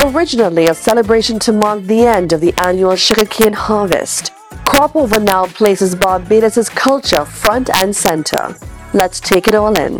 Originally a celebration to mark the end of the annual sugarcane harvest, Crop Over now places Barbados' culture front and center. Let's take it all in.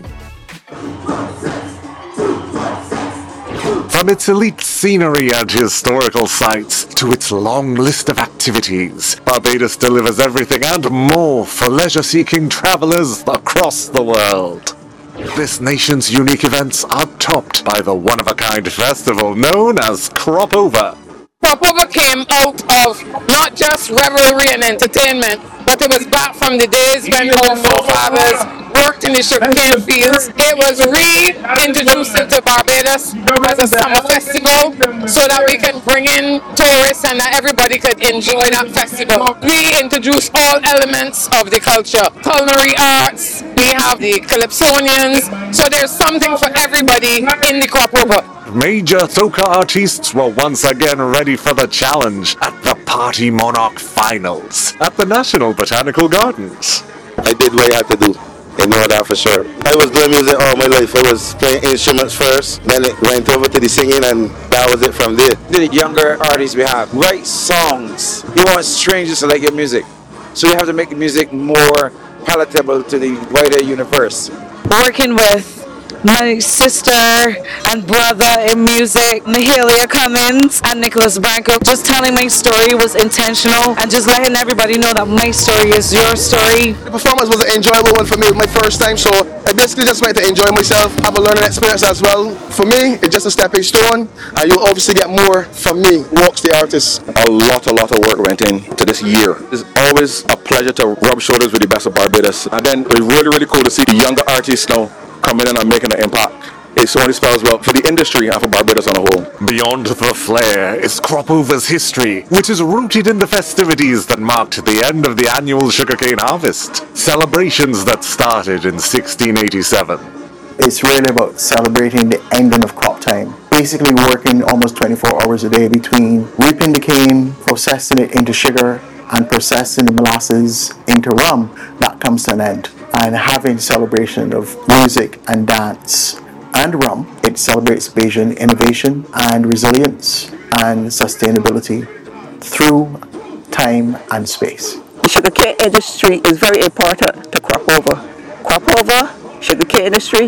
From its elite scenery and historical sites to its long list of activities, Barbados delivers everything and more for leisure-seeking travelers across the world. This nation's unique events are topped by the one-of-a-kind festival known as Crop Over. Crop Over came out of not just revelry and entertainment, but it was back from the days when our forefathers worked in the sugarcane fields. It was reintroduced into Barbados as a summer festival so that we can bring in tourists and that everybody could enjoy that festival. We introduced all elements of the culture, culinary arts, we have the Calypsonians, so there's something for everybody in the Crop Over. Major soca artists were once again ready for the challenge at the Party Monarch Finals at the National Botanical Gardens. I did what I had to do. I know that for sure. I was doing music all my life. I was playing instruments first, then it went over to the singing, and that was it from there. The younger artists we have write songs. You want strangers to like your music, so you have to make the music more palatable to the wider universe. Working with my sister and brother in music, Mahalia Cummins and Nicholas Branco. Just telling my story was intentional and just letting everybody know that my story is your story. The performance was an enjoyable one for me, my first time, so I basically just went to enjoy myself, have a learning experience as well. For me, it's just a stepping stone, and you'll obviously get more from me, Walks the artist. A lot of work went into this year. It's always a pleasure to rub shoulders with the best of Barbados. And then it's really cool to see the younger artists now coming in and making an impact. It so only spells well for the industry and for Barbados on a whole. Beyond the flair is Crop Over's history, which is rooted in the festivities that marked the end of the annual sugarcane harvest. Celebrations that started in 1687. It's really about celebrating the ending of crop time. Basically working almost 24 hours a day between reaping the cane, processing it into sugar, and processing the molasses into rum. That comes to an end. And having celebration of music and dance and rum, it celebrates Bajan innovation and resilience and sustainability through time and space. The sugarcane industry is very important to Crop Over. Crop Over, sugarcane industry,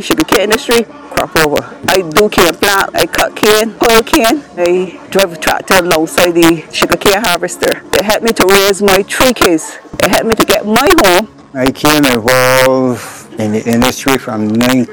Crop Over. I do cane plant, I cut cane, oil cane, I drive a tractor alongside the sugarcane harvester. It helped me to raise my 3 kids. It helped me to get my home. I came involved in the industry from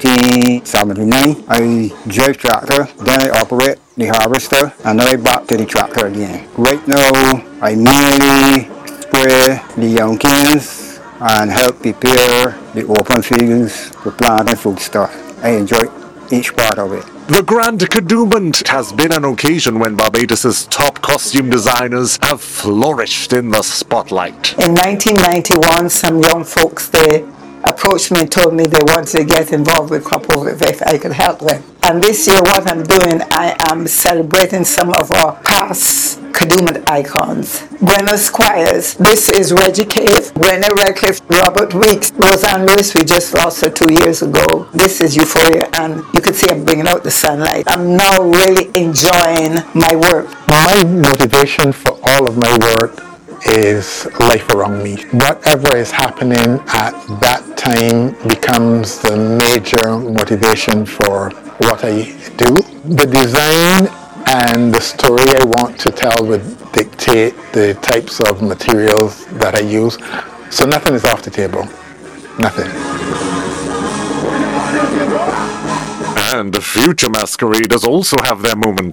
1979. I drive tractor, then I operate the harvester, and then I back to the tractor again. Right now, I mainly spray the young canes and help prepare the open fields for planting food stuff. I enjoy each part of it. The Grand Kadooment has been an occasion when Barbados' top costume designers have flourished in the spotlight. In 1991, some young folks, they approached me and told me they wanted to get involved with Crop Over if I could help them. And this year what I'm doing, I am celebrating some of our past Kadooment icons. Buenos Squires, this is Reggie Cave, Brenna Redcliffe, Robert Weeks, Roseanne Lewis, we just lost her 2 years ago. This is Euphoria, and you can see I'm bringing out the sunlight. I'm now really enjoying my work. My motivation for all of my work is life around me. Whatever is happening at that time becomes the major motivation for what I do. The design and the story I want to tell would dictate the types of materials that I use. So nothing is off the table. Nothing. And the future masqueraders also have their moment